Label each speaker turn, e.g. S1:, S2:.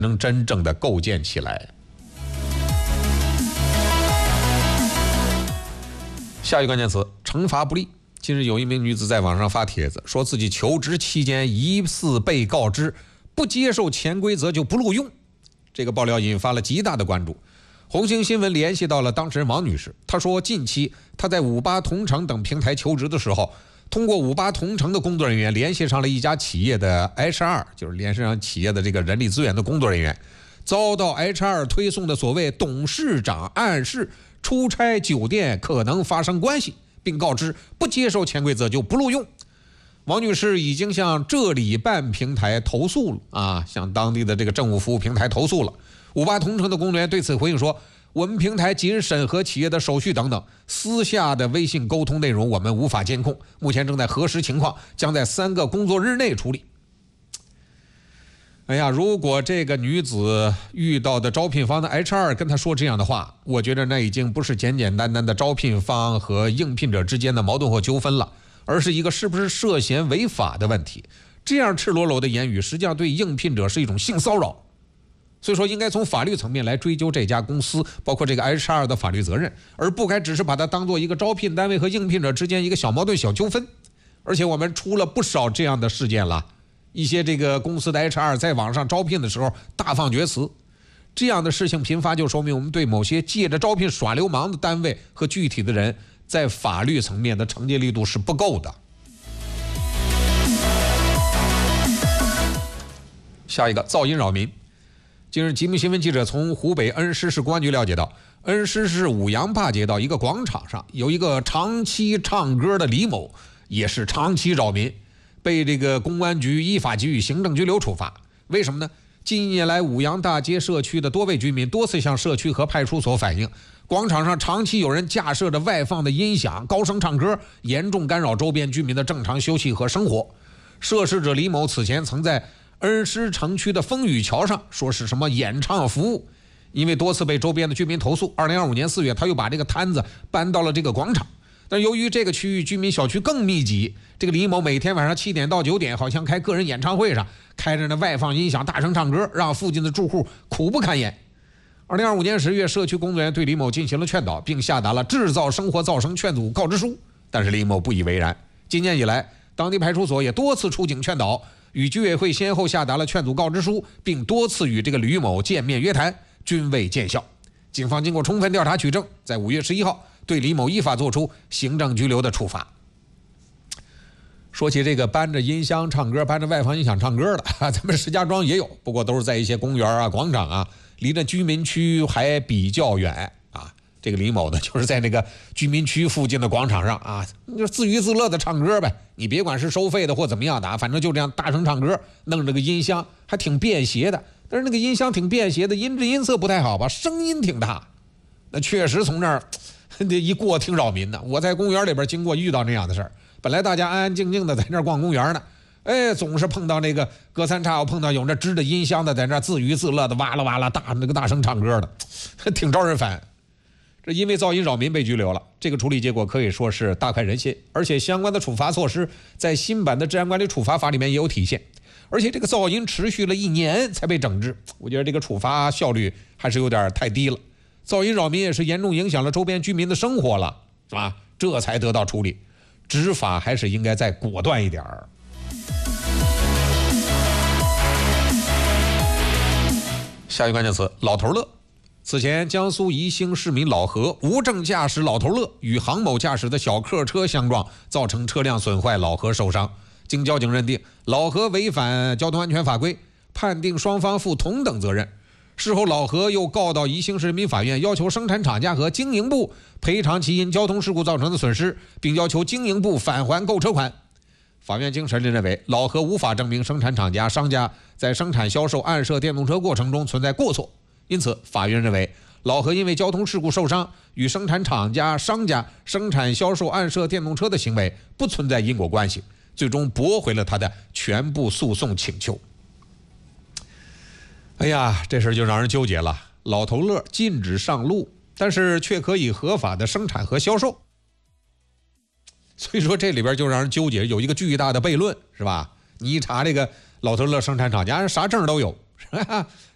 S1: 能真正的构建起来。下一个关键词：惩罚不力。近日有一名女子在网上发帖子，说自己求职期间疑似被告知不接受潜规则就不录用。这个爆料引发了极大的关注。红星新闻联系到了当事人王女士，她说近期她在58同城等平台求职的时候，通过58同城的工作人员联系上了一家企业的 HR， 就是联系上企业的这个人力资源的工作人员，遭到 HR 推送的所谓董事长暗示出差酒店可能发生关系，并告知不接受潜规则就不录用。王女士已经向这里办平台投诉了向当地的这个政务服务平台投诉了。58同城的工作人员对此回应说，我们平台仅审核企业的手续等等，私下的微信沟通内容我们无法监控，目前正在核实情况，将在3个工作日内处理。如果这个女子遇到的招聘方的 HR 跟她说这样的话，我觉得那已经不是简简单单的招聘方和应聘者之间的矛盾或纠纷了，而是一个是不是涉嫌违法的问题。这样赤裸裸的言语实际上对应聘者是一种性骚扰，所以说应该从法律层面来追究这家公司包括这个 HR 的法律责任，而不该只是把它当做一个招聘单位和应聘者之间一个小矛盾小纠纷。而且我们出了不少这样的事件了，一些这个公司的 HR 在网上招聘的时候大放厥词，这样的事情频发，就说明我们对某些借着招聘耍流氓的单位和具体的人在法律层面的惩戒力度是不够的。下一个，噪音扰民。近日，吉林新闻记者从湖北恩施市公安局了解到，恩施市五羊坝街道一个广场上有一个长期唱歌的李某，也是长期扰民，被这个公安局依法给予行政拘留处罚。为什么呢？近1年来，五羊大街社区的多位居民多次向社区和派出所反映，广场上长期有人架设着外放的音响，高声唱歌，严重干扰周边居民的正常休息和生活。涉事者李某此前曾在恩施城区的风雨桥上说是什么演唱服务，因为多次被周边的居民投诉，2025年4月他又把这个摊子搬到了这个广场。但由于这个区域居民小区更密集，这个李某每天晚上7点到9点好像开个人演唱会上，开着那外放音响大声唱歌，让附近的住户苦不堪言。2025年10月，社区工作人员对李某进行了劝导，并下达了制造生活噪声劝阻告知书，但是李某不以为然。今年以来，当地派出所也多次出警劝导，与居委会先后下达了劝阻告知书，并多次与这个吕某见面约谈，均未见效。警方经过充分调查取证，在5月11号对李某依法作出行政拘留的处罚。说起这个搬着音箱唱歌、搬着外放音响唱歌的，咱们石家庄也有，不过都是在一些公园啊、广场啊，离着居民区还比较远啊。这个李某呢，就是在那个居民区附近的广场上啊，就自娱自乐的唱歌呗。你别管是收费的或怎么样的啊，反正就这样大声唱歌，弄这个音箱还挺便携的。但是那个音箱挺便携的，音质音色不太好吧，声音挺大。那确实从那儿这一过挺扰民的。我在公园里边经过，遇到那样的事儿。本来大家安安静静的在那儿逛公园呢，总是碰到那个隔三差五碰到有那支着音箱的在那自娱自乐的哇啦哇啦大声唱歌的，挺招人烦。这因为噪音扰民被拘留了，这个处理结果可以说是大快人心，而且相关的处罚措施在新版的治安管理处罚法里面也有体现。而且这个噪音持续了1年才被整治，我觉得这个处罚效率还是有点太低了。噪音扰民也是严重影响了周边居民的生活了，是吧？这才得到处理。执法还是应该再果断一点儿。下一个关键词：老头乐。此前，江苏宜兴市民老何无证驾驶老头乐与杭某驾驶的小客车相撞，造成车辆损坏，老何受伤。经交警认定，老何违反交通安全法规，判定双方负同等责任。事后，老何又告到宜兴市人民法院，要求生产厂家和经营部赔偿其因交通事故造成的损失，并要求经营部返还购车款。法院经审理认为，老何无法证明生产厂家、商家在生产销售暗设电动车过程中存在过错，因此，法院认为老何因为交通事故受伤，与生产厂家、商家生产销售暗设电动车的行为不存在因果关系，最终驳回了他的全部诉讼请求。哎呀，这事就让人纠结了。老头乐禁止上路，但是却可以合法的生产和销售，所以说这里边就让人纠结，有一个巨大的悖论，是吧？你一查这个老头乐生产厂家，啥证都有，是吧？